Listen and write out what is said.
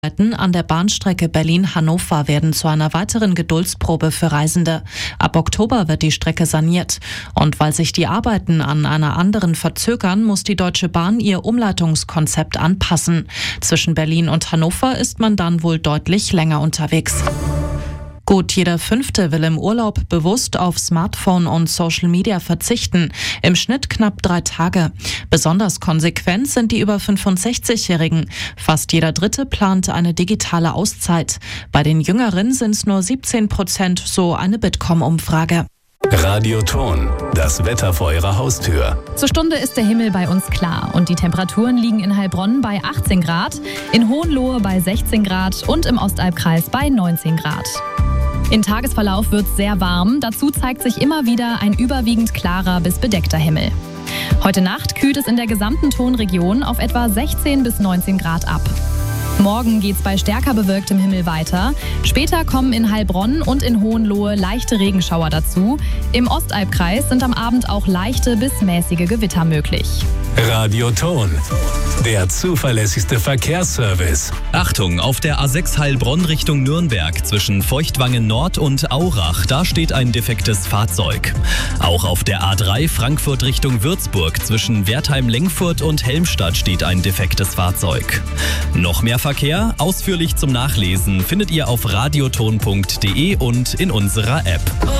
An der Bahnstrecke Berlin-Hannover werden zu einer weiteren Geduldsprobe für Reisende. Ab Oktober wird die Strecke saniert. Und weil sich die Arbeiten an einer anderen verzögern, muss die Deutsche Bahn ihr Umleitungskonzept anpassen. Zwischen Berlin und Hannover ist man dann wohl deutlich länger unterwegs. Gut jeder Fünfte will im Urlaub bewusst auf Smartphone und Social Media verzichten. Im Schnitt knapp 3 Tage. Besonders konsequent sind die über 65-Jährigen. Fast jeder Dritte plant eine digitale Auszeit. Bei den Jüngeren sind es nur 17%, so eine Bitkom-Umfrage. Radioton, das Wetter vor Ihrer Haustür. Zur Stunde ist der Himmel bei uns klar und die Temperaturen liegen in Heilbronn bei 18 Grad, in Hohenlohe bei 16 Grad und im Ostalbkreis bei 19 Grad. Im Tagesverlauf wird es sehr warm, dazu zeigt sich immer wieder ein überwiegend klarer bis bedeckter Himmel. Heute Nacht kühlt es in der gesamten Tonregion auf etwa 16 bis 19 Grad ab. Morgen geht's bei stärker bewölktem Himmel weiter. Später kommen in Heilbronn und in Hohenlohe leichte Regenschauer dazu. Im Ostalbkreis sind am Abend auch leichte bis mäßige Gewitter möglich. Radioton, der zuverlässigste Verkehrsservice. Achtung, auf der A6 Heilbronn Richtung Nürnberg zwischen Feuchtwangen Nord und Aurach, da steht ein defektes Fahrzeug. Auch auf der A3 Frankfurt Richtung Würzburg zwischen Wertheim-Lengfurt und Helmstadt steht ein defektes Fahrzeug. Noch mehr Verkehr, ausführlich zum Nachlesen, findet ihr auf radioton.de und in unserer App.